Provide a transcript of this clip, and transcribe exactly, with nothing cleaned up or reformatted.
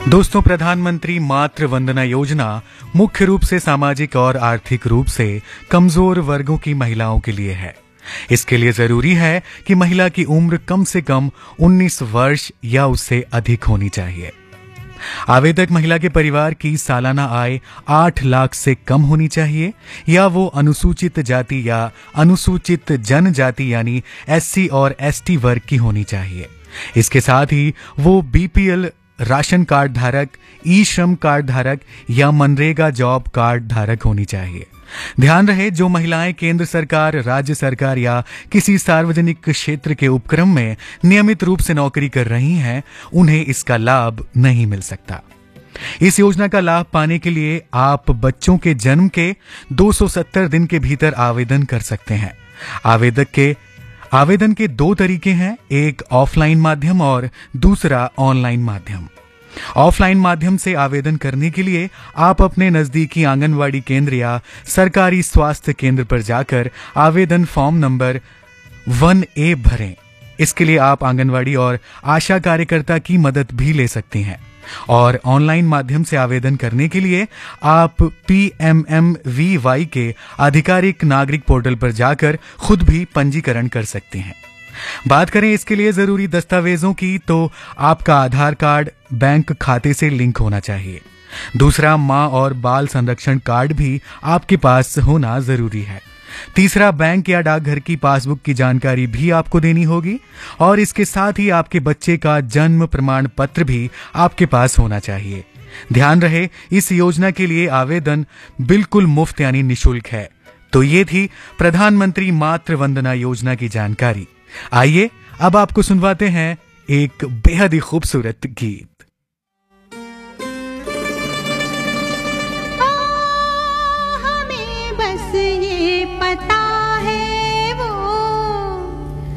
दोस्तों, प्रधानमंत्री मातृ वंदना योजना मुख्य रूप से सामाजिक और आर्थिक रूप से कमजोर वर्गों की महिलाओं के लिए है। इसके लिए जरूरी है कि महिला की उम्र कम से कम उन्नीस वर्ष या उससे अधिक होनी चाहिए। आवेदक महिला के परिवार की सालाना आय आठ लाख से कम होनी चाहिए या वो अनुसूचित जाति या अनुसूचित जनजाति यानी एससी और एसटी वर्ग की होनी चाहिए। इसके साथ ही वो बीपीएल राशन कार्ड धारक, ई श्रम कार्ड धारक या मनरेगा जॉब कार्ड धारक होनी चाहिए। ध्यान रहे, जो महिलाएं केंद्र सरकार, राज्य सरकार या किसी सार्वजनिक क्षेत्र के उपक्रम में नियमित रूप से नौकरी कर रही हैं, उन्हें इसका लाभ नहीं मिल सकता। इस योजना का लाभ पाने के लिए आप बच्चों के जन्म के दो सौ सत्तर दिन के भीतर आवेदन कर सकते हैं। आवेदक के आवेदन के दो तरीके हैं, एक ऑफलाइन माध्यम और दूसरा ऑनलाइन माध्यम। ऑफलाइन माध्यम से आवेदन करने के लिए आप अपने नजदीकी आंगनवाड़ी केंद्र या सरकारी स्वास्थ्य केंद्र पर जाकर आवेदन फॉर्म नंबर वन ए भरें। इसके लिए आप आंगनवाड़ी और आशा कार्यकर्ता की मदद भी ले सकती हैं। और ऑनलाइन माध्यम से आवेदन करने के लिए आप पीएमएमवीवाई के आधिकारिक नागरिक पोर्टल पर जाकर खुद भी पंजीकरण कर सकते हैं। बात करें इसके लिए जरूरी दस्तावेजों की, तो आपका आधार कार्ड बैंक खाते से लिंक होना चाहिए। दूसरा, मां और बाल संरक्षण कार्ड भी आपके पास होना जरूरी है। तीसरा, बैंक या डाकघर की पासबुक की जानकारी भी आपको देनी होगी और इसके साथ ही आपके बच्चे का जन्म प्रमाण पत्र भी आपके पास होना चाहिए। ध्यान रहे, इस योजना के लिए आवेदन बिल्कुल मुफ्त यानी निशुल्क है। तो ये थी प्रधानमंत्री मातृ वंदना योजना की जानकारी। आइए अब आपको सुनवाते हैं एक बेहद ही खूबसूरत गीत।